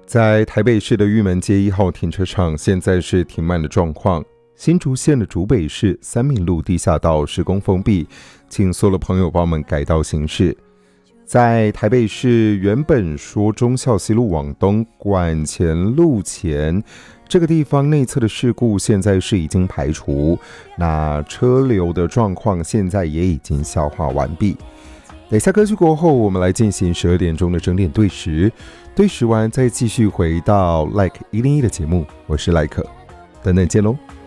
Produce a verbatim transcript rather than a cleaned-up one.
在台北市的玉门街一号停车场，现在是停满的状况。新竹县的竹北市三民路地下道施工封闭，请所有的朋友帮我们改道行驶。在台北市原本说忠孝西路往东管前路前这个地方内侧的事故，现在是已经排除，那车流的状况现在也已经消化完毕。等下歌曲过后，我们来进行十二点钟的整点对时，对时完再继续回到 Like 一零一的节目，我是 Like， 等等见喽。